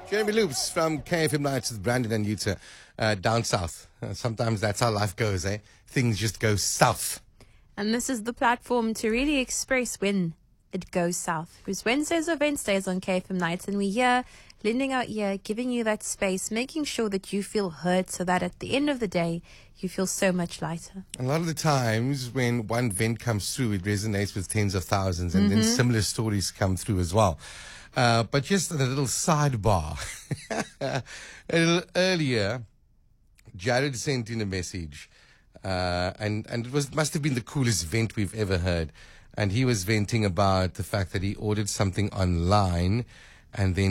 Jeremy Loops from KFM Nights with Brandon and Yuta down south. Sometimes that's how life goes, eh? Things just go south. And this is the platform to really express when it goes south. Because Wednesdays are Wednesdays on KFM Nights, and we're here, lending our ear, giving you that space, making sure that you feel heard so that at the end of the day, you feel so much lighter. A lot of the times when one vent comes through, it resonates with tens of thousands, and then similar stories come through as well. But just a little sidebar. A little earlier, Jared sent in a message, and it must have been the coolest vent we've ever heard. And he was venting about the fact that he ordered something online and then